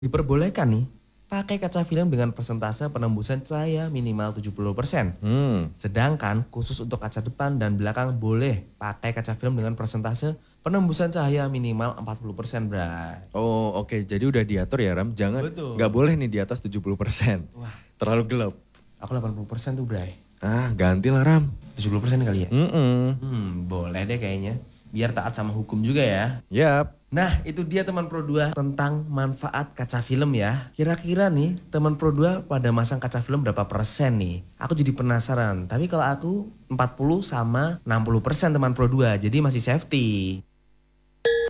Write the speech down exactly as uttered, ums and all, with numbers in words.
Diperbolehkan nih, pakai kaca film dengan persentase penembusan cahaya minimal tujuh puluh persen. Hmm. Sedangkan khusus untuk kaca depan dan belakang boleh pakai kaca film dengan persentase penembusan cahaya minimal empat puluh persen, Bray. Oh oke, jadi udah diatur ya Ram, jangan Betul. nggak boleh nih di atas tujuh puluh persen. Wah, Terlalu gelap. aku delapan puluh persen tuh, Bray. Ah gantilah Ram. tujuh puluh persen kali ya? Mm-mm. Hmm, boleh deh kayaknya. Biar taat sama hukum juga ya. Yap. Nah, itu dia teman Pro dua tentang manfaat kaca film ya. Kira-kira nih, teman Pro dua pada masang kaca film berapa persen nih? Aku jadi penasaran. Tapi kalau aku empat puluh sama enam puluh persen teman Pro dua, jadi masih safety.